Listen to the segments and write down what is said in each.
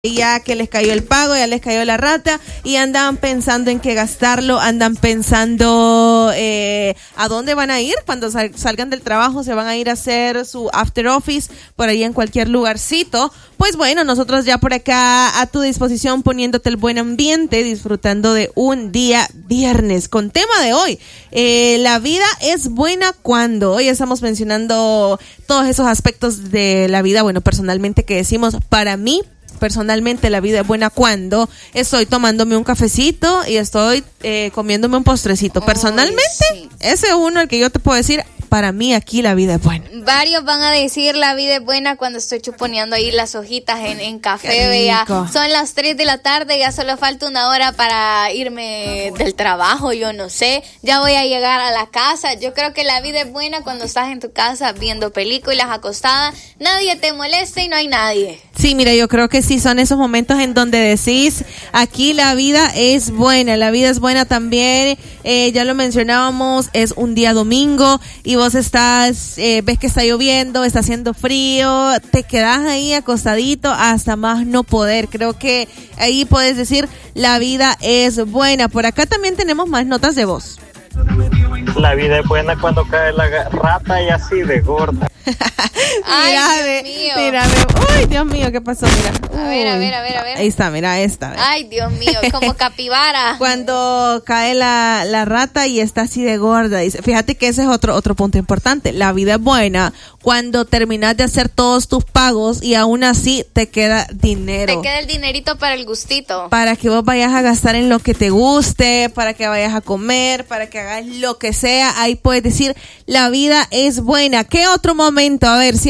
Ya que les cayó el pago, ya les cayó la rata y andan pensando en qué gastarlo, andan pensando a dónde van a ir cuando salgan del trabajo, se van a ir a hacer su after office por ahí en cualquier lugarcito. Pues bueno, nosotros ya por acá a tu disposición poniéndote el buen ambiente, disfrutando de un día viernes con tema de hoy. La vida es buena cuando hoy estamos mencionando todos esos aspectos de la vida, bueno, personalmente que decimos para mí. Personalmente la vida es buena cuando estoy tomándome un cafecito y estoy comiéndome un postrecito. Personalmente, sí. Ese es uno el que yo te puedo decir, para mí aquí la vida es buena. Varios van a decir la vida es buena cuando estoy chuponeando ahí las hojitas en café, vea. Son las 3 de la tarde, ya solo falta una hora para irme del trabajo, yo no sé. Ya voy a llegar a la casa. Yo creo que la vida es buena cuando estás en tu casa viendo películas acostada. Nadie te molesta y no hay nadie. Sí, mira, yo creo que sí son esos momentos en donde decís, aquí la vida es buena también, ya lo mencionábamos, es un día domingo y vos estás, ves que está lloviendo, está haciendo frío, te quedás ahí acostadito hasta más no poder. Creo que ahí puedes decir, la vida es buena. Por acá también tenemos más notas de voz. La vida es buena cuando cae la rata y así de gorda. Ay, Dios mío. Mírame. Uy, Dios mío, ¿qué pasó? Mira. A ver. Ahí está, mira, esta. Ay, Dios mío, como capibara. Cuando cae la rata y está así de gorda. Dice, fíjate que ese es otro punto importante. La vida es buena cuando terminas de hacer todos tus pagos y aún así te queda dinero. Te queda el dinerito para el gustito. Para que vos vayas a gastar en lo que te guste, para que vayas a comer, para que hagas lo que sea. Ahí puedes decir, la vida es buena. ¿Qué otro momento? A ver,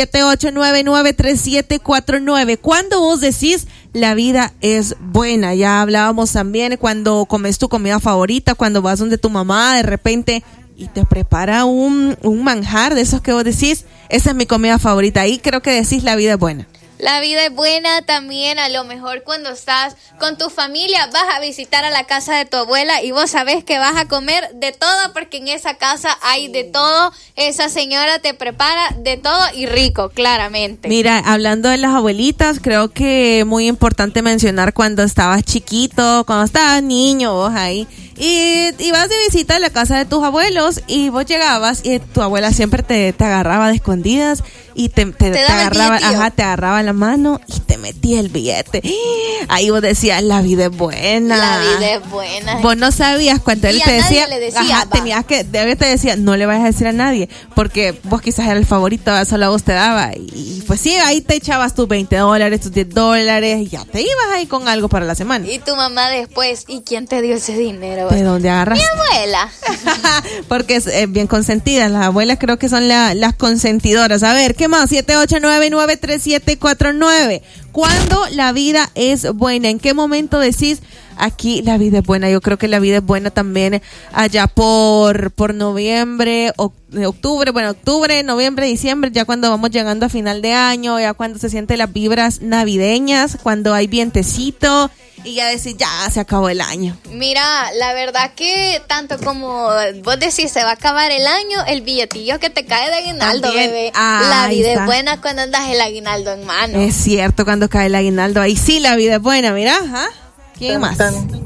78993749. ¿Cuándo vos decís la vida es buena? Ya hablábamos también cuando comes tu comida favorita, cuando vas donde tu mamá de repente y te prepara un manjar de esos que vos decís, esa es mi comida favorita. Ahí creo que decís la vida es buena. La vida es buena también a lo mejor cuando estás con tu familia, vas a visitar a la casa de tu abuela y vos sabés que vas a comer de todo porque en esa casa hay de todo, esa señora te prepara de todo y rico, claramente. Mira, hablando de las abuelitas, creo que muy importante mencionar cuando estabas chiquito, cuando estabas niño, vos ahí, y vas de visita a la casa de tus abuelos y vos llegabas y tu abuela siempre te agarraba de escondidas y te agarraba, te agarraba la mano y te metía el billete. Ahí vos decías, la vida es buena. La vida es buena. Vos no sabías cuando él te decía, tenías que, te decía, no le vayas a decir a nadie, porque vos quizás era el favorito, solo a vos te daba. Y pues sí, ahí te echabas tus $20, tus $10, y ya te ibas ahí con algo para la semana. Y tu mamá después, ¿y quién te dio ese dinero? ¿De dónde agarraste? Mi abuela. Porque es bien consentida. Las abuelas creo que son las consentidoras. A ver, ¿qué más? 78993749. ¿Cuándo la vida es buena? ¿En qué momento decís aquí la vida es buena? Yo creo que la vida es buena también allá por noviembre, octubre, noviembre, diciembre, ya cuando vamos llegando a final de año, ya cuando se sienten las vibras navideñas, cuando hay vientecito y ya decís, ya se acabó el año. Mira, la verdad que tanto como vos decís, se va a acabar el año, el billetillo que te cae de aguinaldo, también, bebé. La vida es buena cuando andas el aguinaldo en mano. Es cierto, cuando cae el aguinaldo, ahí sí la vida es buena, mira, ¿ah? ¿Quién más?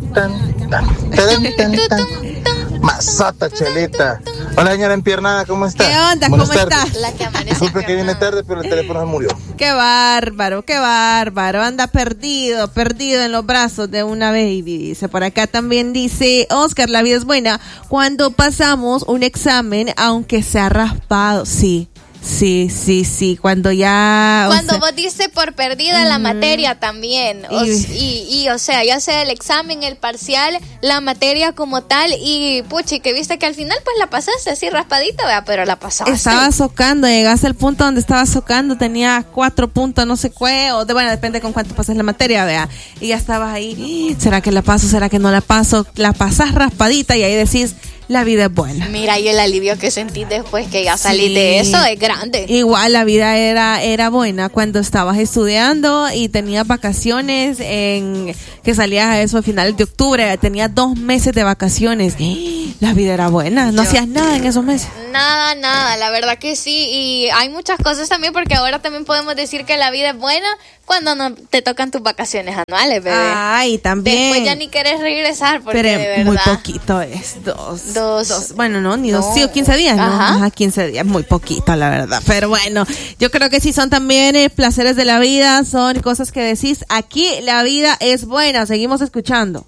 Masata, Chelita. Hola, señora empiernada, ¿cómo está? ¿Qué onda? Buenas ¿Cómo tardes. está? La que amanece. Disculpe que viene tarde, pero el teléfono se murió. Qué bárbaro. Anda perdido en los brazos de una baby. Dice por acá también, dice Oscar, la vida es buena cuando pasamos un examen, aunque sea raspado. Sí, cuando ya... Cuando vos diste por perdida la materia también, o sea, ya sea el examen, el parcial, la materia como tal, y puchi, que viste que al final pues la pasaste así raspadita, ¿verdad? Pero la pasaste. Estaba socando, llegaste al punto donde estaba socando, tenía 4 puntos, no sé qué, bueno, depende con cuánto pases la materia, ¿verdad? Y ya estabas ahí, ¿será que la paso? ¿Será que no la paso? La pasas raspadita y ahí decís, la vida es buena. Mira, y el alivio que sentí después que ya salí de eso es grande. Igual la vida era buena cuando estabas estudiando y tenías vacaciones, que salías a eso a finales de octubre, tenías 2 meses de vacaciones. La vida era buena, no hacías nada en esos meses. Nada, la verdad que sí. Y hay muchas cosas también, porque ahora también podemos decir que la vida es buena cuando no te tocan tus vacaciones anuales, bebé. Ay, también. Después ya ni quieres regresar, porque pero de verdad. muy poquito es, dos. Bueno, no, ni No. 2, sí, o 15 días, ¿no? Ajá. 15 días, muy poquito, la verdad. Pero bueno, yo creo que sí son también placeres de la vida, son cosas que decís, aquí la vida es buena. Seguimos escuchando.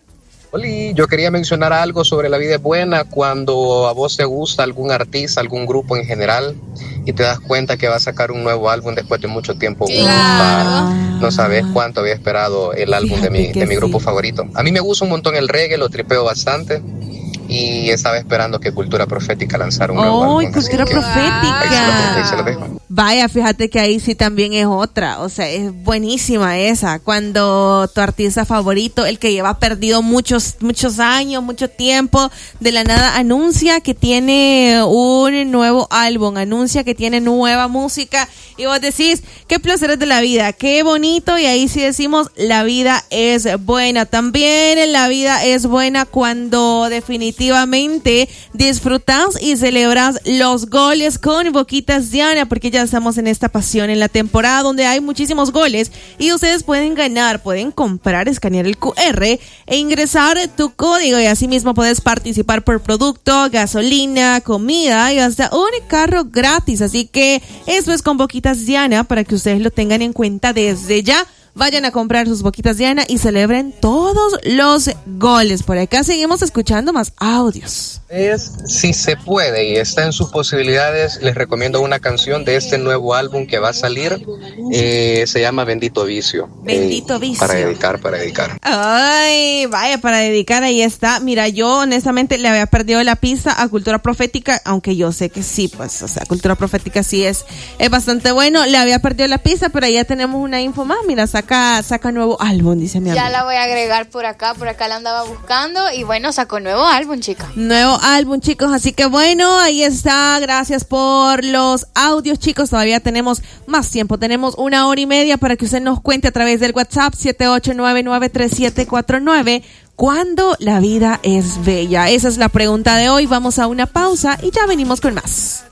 Oli, yo quería mencionar algo sobre la vida es buena cuando a vos te gusta algún artista, algún grupo en general y te das cuenta que va a sacar un nuevo álbum después de mucho tiempo. Claro. No sabes cuánto había esperado el álbum de mi grupo favorito. A mí me gusta un montón el reggae, lo tripeo bastante y estaba esperando que Cultura Profética lanzara un nuevo álbum. Cultura Profética. Ahí se lo dejo. Vaya, fíjate que ahí sí también es otra, o sea, es buenísima esa, cuando tu artista favorito, el que lleva perdido muchos años, mucho tiempo, de la nada anuncia que tiene un nuevo álbum, anuncia que tiene nueva música, y vos decís, qué placeres de la vida, qué bonito, y ahí sí decimos, la vida es buena. También la vida es buena cuando definitivamente disfrutas y celebras los goles con Boquitas Diana, porque ya estamos en esta pasión en la temporada donde hay muchísimos goles y ustedes pueden ganar, pueden comprar, escanear el QR e ingresar tu código y así mismo puedes participar por producto, gasolina, comida y hasta un carro gratis. Así que eso es con Boquitas Diana para que ustedes lo tengan en cuenta desde ya. Vayan a comprar sus Boquitas Diana y celebren todos los goles. Por acá seguimos escuchando más audios. Si se puede y está en sus posibilidades, les recomiendo una canción de este nuevo álbum que va a salir. Se llama Bendito Vicio. Bendito Vicio. Para dedicar. Ay, vaya, para dedicar, ahí está. Mira, yo honestamente le había perdido la pista a Cultura Profética, aunque yo sé que sí, pues, o sea, Cultura Profética sí es bastante bueno. Le había perdido la pista, pero ahí ya tenemos una info más. Mira, saca nuevo álbum, dice mi amigo. Ya la voy a agregar por acá la andaba buscando y bueno, sacó nuevo álbum, chica. Nuevo álbum, chicos, así que bueno, ahí está, gracias por los audios, chicos, todavía tenemos más tiempo, tenemos 1 hora y media para que usted nos cuente a través del WhatsApp 78993749 ¿cuándo la vida es bella? Esa es la pregunta de hoy, vamos a una pausa y ya venimos con más.